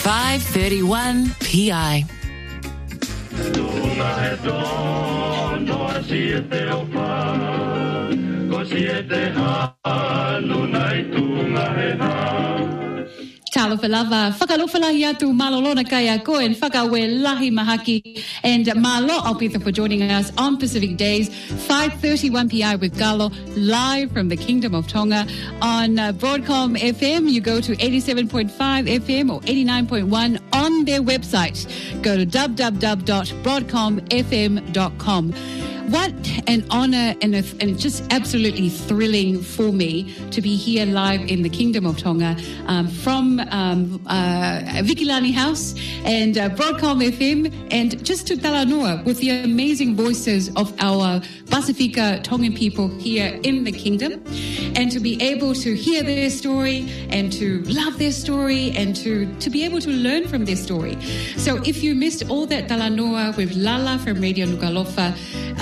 531 PI. Talofalava, whakalofalahi atu malolona kaya koe and whakawe lahi mahaki. And malo Alpitha for joining us on Pacific Days, 5:31 PI with Galo, live from the Kingdom of Tonga on Broadcom FM. You go to 87.5 FM or 89.1 on their website. Go to www.broadcomfm.com. What an honor and just absolutely thrilling for me to be here live in the Kingdom of Tonga from Vikilani House and Broadcom FM, and just to Talanoa with the amazing voices of our Pasifika Tongan people here in the Kingdom, and to be able to hear their story and to love their story and to be able to learn from their story. So if you missed all that Talanoa with Lala from Radio Nukalofa,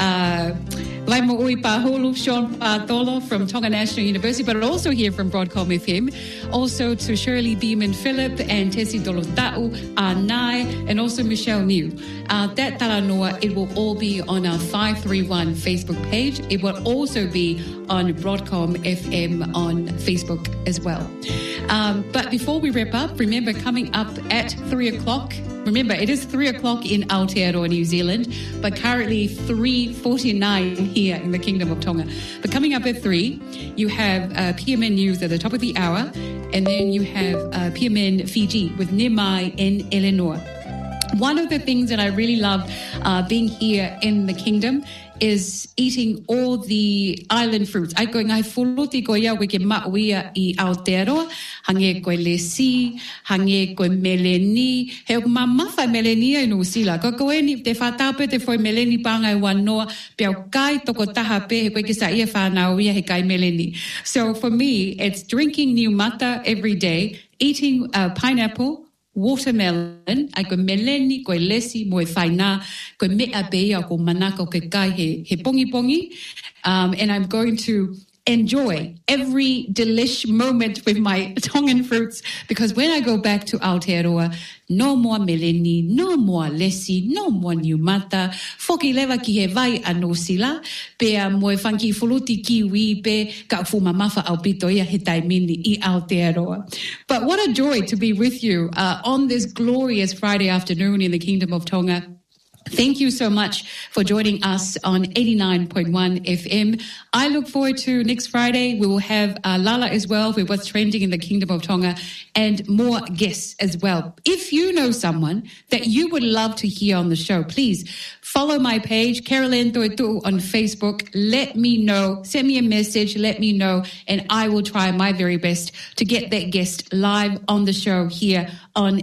Laimo Ui Pahulu, Sean Patolo from Tonga National University, but also here from Broadcom FM. Also to Shirley Beeman Phillip and Tessie Dolotau, Nai, and also Michelle New. That Talanoa, it will all be on our 531 Facebook page. It will also be on Broadcom FM on Facebook as well. But before we wrap up, remember coming up at 3 o'clock. Remember, it is 3 o'clock in Aotearoa, New Zealand, but currently 3:49 here in the Kingdom of Tonga. But coming up at 3, you have PMN News at the top of the hour, and then you have PMN Fiji with Nimai and Eleanor. One of the things that I really love being here in the Kingdom is eating all the island fruits. Ai koe ngai fuluti koe ia wike mauia I Aotearoa, hange koe lesi, hange koe meleni, he o mamawhai melenia I Nusila. Ko koe ni te whatape te whoi meleni pāngai wanoa, piau kai toko taha pe he koe ki sa ia whanau ia he kai meleni. So for me, it's drinking new mata every day, eating pineapple, watermelon, ai koe meleni, koe lesi, moe whaina, koe mea beia ko manaka ko kai he pongi. And I'm going to enjoy every delish moment with my Tongan fruits, because when I go back to Aotearoa, no more meleni, no more lesi, no more new mata. Foki lewa ki he vai anō sila, pea moe whanki fuluti kiwi pe ka fumamafa au pito ia he taimini I Aotearoa. But what a joy to be with you on this glorious Friday afternoon in the Kingdom of Tonga. Thank you so much for joining us on 89.1 FM. I look forward to next Friday. We will have Lala as well with what's trending in the Kingdom of Tonga and more guests as well. If you know someone that you would love to hear on the show, please follow my page, Carolyn Toitu on Facebook. Let me know. Send me a message. Let me know. And I will try my very best to get that guest live on the show here on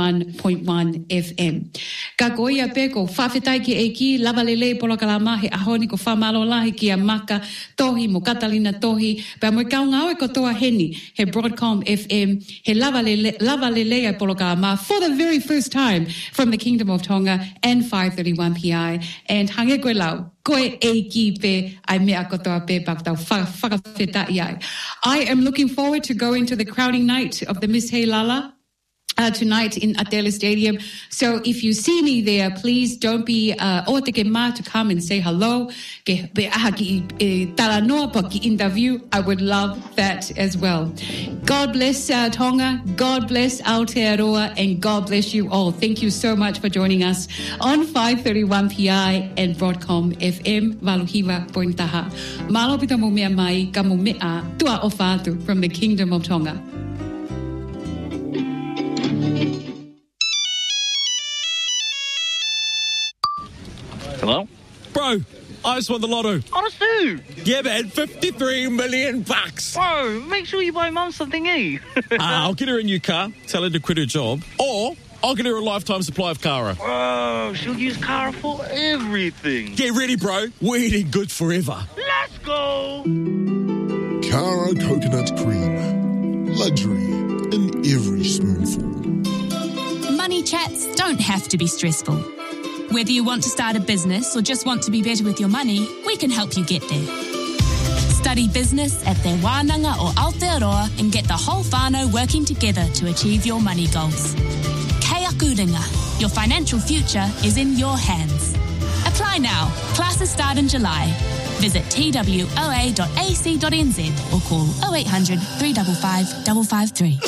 81.1 FM. Ka koia pe ko whawhetai ki e ki, lava lele polokalama he ahoni ko whamalo lahi ki a maka tohi mo Katalina tohi, pa mo kaunga oe kotoa heni he Broadcom FM, he lava lele a polokalama for the very first time from the Kingdom of Tonga and 531 PI. And hange koe lau, koe e ki pe ai mea kotoa pe pakatau whakawheta iai. I am looking forward to going to the crowning night of the Miss Hey Lala tonight in Atele Stadium. So if you see me there, please don't be oteke ma to come and say hello. Ke be aha ki talanoa pa ki interview. I would love that as well. God bless Tonga. God bless Aotearoa, and God bless you all. Thank you so much for joining us on 531 PI and Broadcom FM Waluhiwa Pointaha. Malo pita mo mea mai ka mo mea tua o whātu from the Kingdom of Tonga. Hello? Bro, I just won the lotto. Honestly? Yeah, man, 53 million bucks. Bro, make sure you buy Mum something, eh? I'll get her a new car, tell her to quit her job, or I'll get her a lifetime supply of Cara. Bro, she'll use Cara for everything. Get ready, bro. We're eating good forever. Let's go! Cara coconut cream. Luxury in every spoonful. Money chats don't have to be stressful. Whether you want to start a business or just want to be better with your money, we can help you get there. Study business at Te Wānanga or Aotearoa and get the whole whānau working together to achieve your money goals. aku ringa. Your financial future is in your hands. Apply now. Classes start in July. Visit twoa.ac.nz or call 0800 355 553.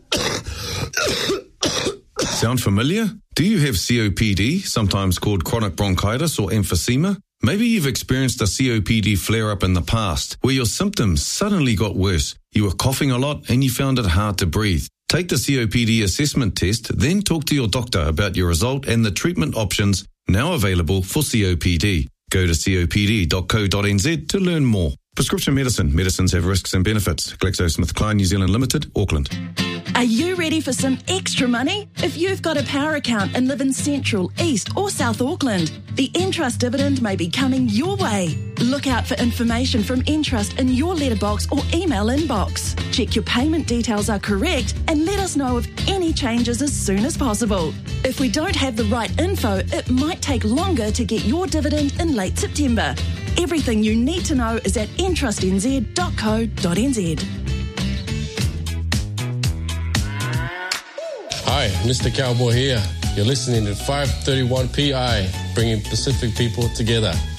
Sound familiar? Do you have COPD, sometimes called chronic bronchitis or emphysema? Maybe you've experienced a COPD flare-up in the past, where your symptoms suddenly got worse. You were coughing a lot and you found it hard to breathe. Take the COPD assessment test, then talk to your doctor about your result and the treatment options now available for COPD. Go to copd.co.nz to learn more. Prescription medicine. Medicines have risks and benefits. GlaxoSmithKline New Zealand Limited, Auckland. Are you ready for some extra money? If you've got a power account and live in Central, East or South Auckland, the Entrust dividend may be coming your way. Look out for information from Entrust in your letterbox or email inbox. Check your payment details are correct and let us know of any changes as soon as possible. If we don't have the right info, it might take longer to get your dividend in late September. Everything you need to know is at entrustnz.co.nz. Hi, Mr. Cowboy here. You're listening to 531 PI, bringing Pacific people together.